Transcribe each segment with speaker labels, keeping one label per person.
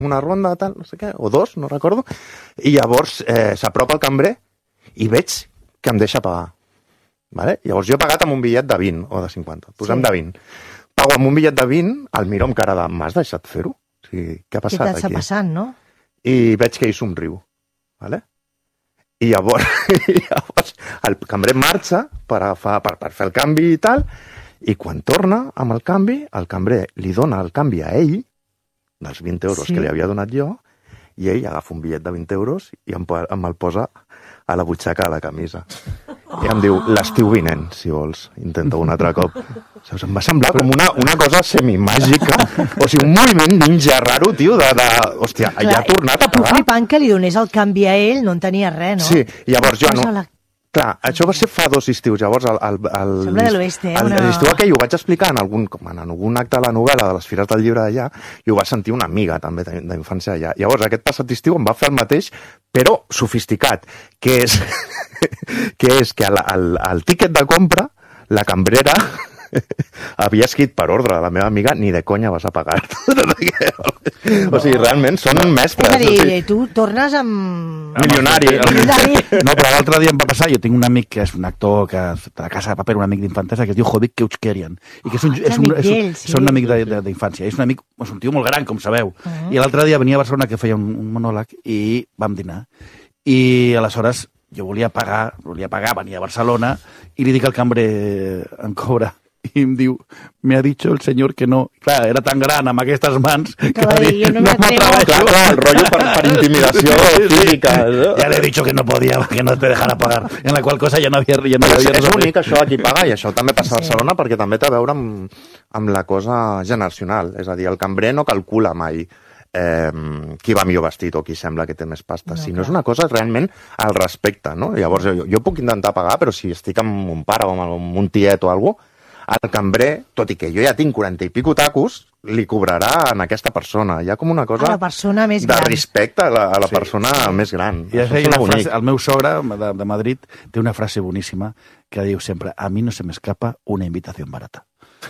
Speaker 1: una ronda, tal, no sé què, o dos, no recordo, i llavors s'apropa el cambrer i veig que em deixa pagar. Vale? Llavors jo he pagat amb un bitllet de 20 o de 50, posem de 20. Pago amb un bitllet de 20, el miro amb cara de m'has deixat fer-ho? O sigui, què ha passat aquí?
Speaker 2: Què t'està passant, no?
Speaker 1: I veig que ell somriu. Vale? I llavors el cambrer marxa per fer el canvi i tal, i quan torna amb el canvi, el cambrer li dona el canvi a ell, dels 20 euros que li havia donat jo, i ell agafa un bitllet de 20 euros i em el posa a la butxaca de la camisa. I em diu, l'estiu vinent, si vols, intenta un altre cop. Em va semblar com una cosa semimàgica, o sigui, un moviment ninja raro, tio, hòstia, ja ha tornat a
Speaker 2: Tu
Speaker 1: pagar.
Speaker 2: flipant que li donés el canvi a ell, no en tenia res, no?
Speaker 1: Sí, llavors jo no... Clar, això va ser fa 2 estius, llavors
Speaker 2: Sembla de l'oeste,
Speaker 1: l'estiu aquell ho vaig explicar en algun acte de la novel·la de les Fires del Llibre d'allà, i ho va sentir una amiga també d'infància allà. Llavors aquest passat estiu em va fer el mateix, però sofisticat, que és que al tíquet de compra la cambrera havia escrit per ordre de la meva amiga, ni de conya vas a pagar. O sigui, realment són mestres.
Speaker 2: És a dir, tu tornes amb...
Speaker 1: Milionari.
Speaker 3: No, però l'altre dia em va passar, jo tinc un amic que és un actor que de la Casa de Paper, un amic d'infantesa, que es diu Jovic Keuchkerian, i que és un amic d'infància. És un amic, és un tio molt gran, com sabeu. I l'altre dia venia a Barcelona que feia un monòleg i vam dinar. I aleshores jo volia pagar, venia a Barcelona, i li dic al cambrer, em cobra, i em diu, me ha dicho el senyor que no. Clar, era tan gran amb aquestes mans que va dir, no m'atrevo.
Speaker 1: Clar, el rotllo per intimidació física.
Speaker 3: Ja le he dicho que no podía, que no te dejara pagar. En la qual cosa ja no havia
Speaker 1: és únic això aquí pagar, i això també passa a Barcelona perquè també té a veure amb la cosa generacional. És a dir, el cambrer no calcula mai qui va millor vestit o qui sembla que té més pasta, sinó és una cosa realment al respecte, no? Llavors jo puc intentar pagar, però si estic amb un pare o amb un tiet o alguna cosa, el cambrer, tot i que jo ja tinc 40 i pico tacos, li cobrarà a aquesta persona. Hi ha com una cosa de respecte a la persona més gran.
Speaker 3: I el meu sogre de Madrid té una frase boníssima que diu sempre, a mi no se m'escapa una invitació barata.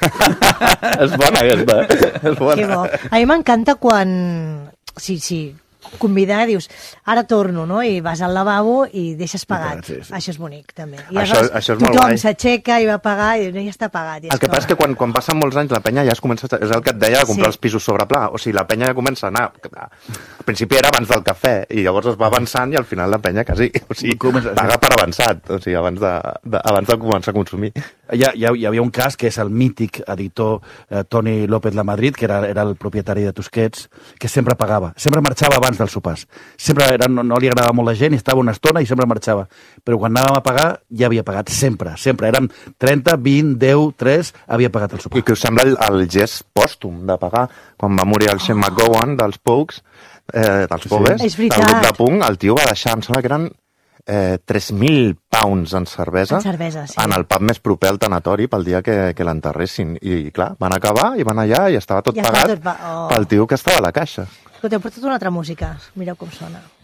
Speaker 1: És bona aquesta. És bona.
Speaker 2: Que bo. A mi m'encanta quan... Sí, convidar, dius, ara torno, no? I vas al lavabo i deixes pagat. Sí. Això és bonic, també. I
Speaker 1: això és molt
Speaker 2: tothom s'aixeca i va pagar i ja està pagat.
Speaker 1: El que passa és que quan passen molts anys la penya ja es comença... És el que et deia de comprar els pisos sobre pla. O sigui, la penya ja comença a anar... Al principi era abans del cafè i llavors es va avançant i al final la penya quasi... O sigui, paga per avançat. O sigui, abans de començar a consumir.
Speaker 3: Hi havia un cas que és el mític editor Toni López Lamadrid, que era el propietari de Tusquets, que sempre pagava. Sempre marxava abans dels sopars. Sempre no li agradava molt la gent i estava una estona i sempre marxava. Però quan anàvem a pagar ja havia pagat. Sempre. Érem 30, 20, 10, 3, havia pagat el sopar.
Speaker 1: I què us sembla el gest pòstum de pagar? Quan va morir el Shane McGowan dels Pogues, dels Pogues, del grup de punk, el tio va deixar, em sembla que eren 3.000 pounds en cervesa, en el pub més proper al tanatori pel dia que l'enterressin. I clar, van acabar i van allà i estava tot pagat pel tio que estava a la caixa.
Speaker 2: Escolta, heu portat una altra música. Mireu com sona.